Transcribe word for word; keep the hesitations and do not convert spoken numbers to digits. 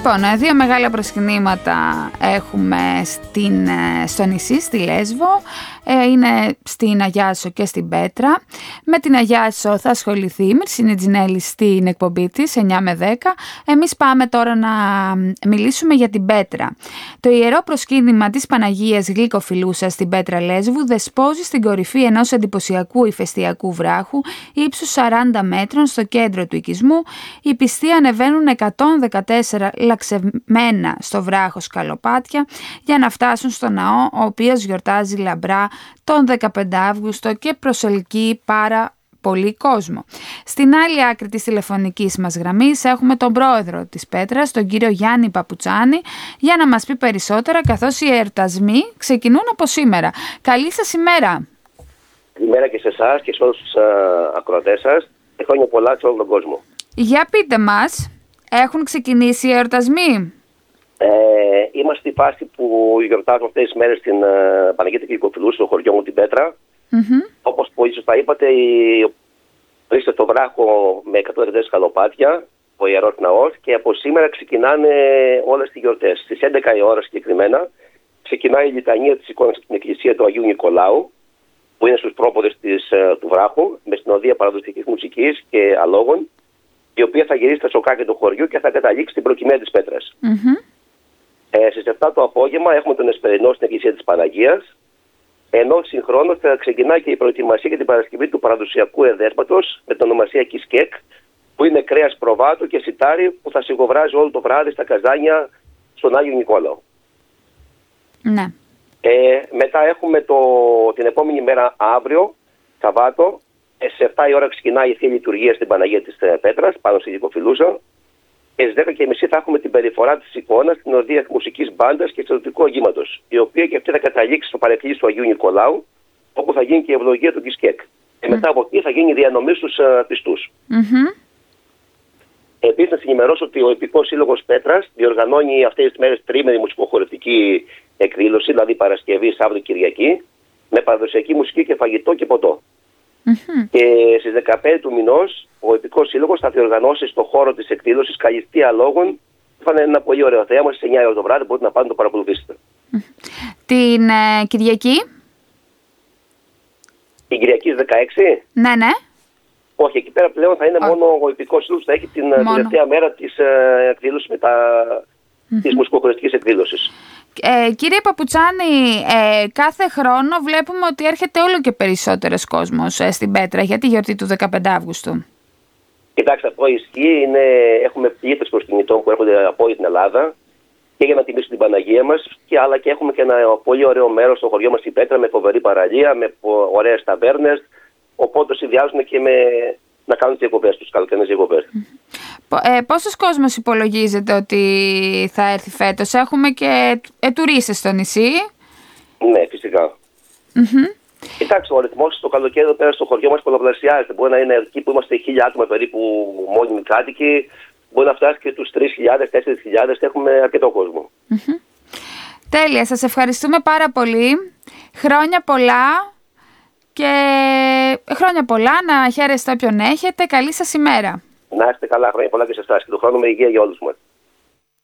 Λοιπόν, δύο μεγάλα προσκυνήματα έχουμε στην, στο νησί, στη Λέσβο. Είναι στην Αγιάσο και στην Πέτρα. Με την Αγιάσο θα ασχοληθεί η Μυρσίνη Τζινέλη στην εκπομπή της εννιά με δέκα. Εμείς πάμε τώρα να μιλήσουμε για την Πέτρα. Το ιερό προσκύνημα της Παναγίας Γλυκοφιλούσας στην Πέτρα Λέσβου δεσπόζει στην κορυφή ενός εντυπωσιακού ηφαιστειακού βράχου ύψους σαράντα μέτρων στο κέντρο του οικισμού. Οι πιστοί ανεβαίνουν εκατόν δεκατέσσερα λαξεμένα στο βράχο σκαλοπάτια για να φτάσουν στο ναό, ο οποίος γιορτάζει λαμπρά τον δεκαπέντε Αυγούστου και προσελκύει πάρα πολύ κόσμο. Στην άλλη άκρη της τηλεφωνικής μας γραμμής έχουμε τον πρόεδρο της Πέτρας, τον κύριο Γιάννη Παπουτσάνη, για να μας πει περισσότερα, καθώς οι εορτασμοί ξεκινούν από σήμερα. Καλή σας ημέρα. Καλημέρα και σε εσάς και σε όλους τους ακροατές σας και χρόνια πολλά σε όλο τον κόσμο. Για πείτε μας, έχουν ξεκινήσει οι εορτασμοί? Ε, είμαστε στη φάση που γιορτάζουμε αυτές τις μέρες στην uh, Παναγία Γλυκοφιλούσα, στο χωριό μου την Πέτρα. Mm-hmm. Όπως πολύ σωστά είπατε, βρίσκεται στο βράχο με εκατόν δεκατέσσερα σκαλοπάτια, ο Ιερός Ναός, και από σήμερα ξεκινάνε όλες τις γιορτές. Στις έντεκα η ώρα συγκεκριμένα ξεκινάει η λιτανία της εικόνας στην εκκλησία του Αγίου Νικολάου, που είναι στους πρόποδες της, uh, του βράχου, με συνοδεία παραδοσιακής μουσικής και αλόγων, η οποία θα γυρίσει στα σοκάκια του χωριού και θα καταλήξει στην προκυμαία της Πέτρας. Mm-hmm. Ε, στις επτά το απόγευμα έχουμε τον Εσπερινό στην εκκλησία της Παναγίας, ενώ συγχρόνως θα ξεκινάει και η προετοιμασία για την παρασκευή του παραδοσιακού εδέσματος με την ονομασία Κισκέκ, που είναι κρέας προβάτου και σιτάρι που θα σιγοβράζει όλο το βράδυ στα καζάνια στον Άγιο Νικόλαο. Ναι. Ε, μετά έχουμε το, την επόμενη μέρα αύριο, Σαββάτο, στις επτά η ώρα ξεκινάει η Θεία Λειτουργία στην Παναγία της Πέτρας, πάνω στη Γλυκοφιλούσα. Και στις δέκα και μισή θα έχουμε την περιφορά της εικόνας στην οδεία μουσικής μπάντας και εξαιρετικού αγγίματος, η οποία και αυτή θα καταλήξει στο παρεκκλήσι του Αγίου Νικολάου, όπου θα γίνει και η ευλογία του Κισκέκ. Και μετά από εκεί θα γίνει η διανομή στους uh, πιστούς. Mm-hmm. Επίσης, να ενημερώσω ότι ο Επικός Σύλλογος Πέτρας διοργανώνει αυτές τις μέρες τρίμηνη μουσικοχορευτική εκδήλωση, δηλαδή Παρασκευή, Σάββατο, Κυριακή, με παραδοσιακή μουσική και φαγητό και ποτό. Mm-hmm. Και στις δεκαπέντε του μηνός ο Επικός Σύλλογος θα διοργανώσει στο χώρο της εκδήλωσης καλλιστεία λόγων. Θα είναι ένα πολύ ωραίο θέαμα. Στις εννιά η ώρα το βράδυ μπορείτε να πάτε να το παρακολουθήσετε. Mm-hmm. Την ε, Κυριακή. Την Κυριακή δεκαέξι. Ναι, ναι. Όχι, εκεί πέρα πλέον θα είναι oh. μόνο ο Επικός Σύλλογος, θα έχει την μόνο. τελευταία μέρα της ε, εκδήλωσης με τα, mm-hmm. της μουσικοχορευτικής εκδήλωσης. Ε, κύριε Παπουτσάνη, ε, κάθε χρόνο βλέπουμε ότι έρχεται όλο και περισσότερος κόσμος ε, στην Πέτρα για τη γιορτή του δεκαπέντε Αυγούστου. Κοιτάξτε, αυτό ισχύει. Είναι, έχουμε πλήθος προσκυνητών που έρχονται από όλη την Ελλάδα και για να τιμήσουν την Παναγία μας, και άλλα, και έχουμε και ένα πολύ ωραίο μέρος στο χωριό μας στην Πέτρα με φοβερή παραλία, με ωραίες ταβέρνες, οπότε συνδυάζουν και με να κάνουν τις διακοπές τους, καλοκαιρινές διακοπές. Ε, πόσος κόσμος υπολογίζεται ότι θα έρθει φέτος? Έχουμε και ε, τουρίστες στο νησί. Ναι, φυσικά. Mm-hmm. Κοιτάξτε, ο αριθμός το καλοκαίρι εδώ πέρα στο χωριό μας πολλαπλασιάζεται. Μπορεί να είναι εκεί που είμαστε χίλια άτομα περίπου μόνιμοι κάτοικοι, μπορεί να φτάσει και τους τρεις χιλιάδες, τέσσερις χιλιάδες, έχουμε αρκετό κόσμο. Mm-hmm. Τέλεια, σας ευχαριστούμε πάρα πολύ. Χρόνια πολλά και χρόνια πολλά, να χαίρεστε όποιον έχετε. Καλή σας ημέρα. Να είστε καλά, χρόνια πολλά και σε εσάς και του χρόνου με υγεία για όλους μας.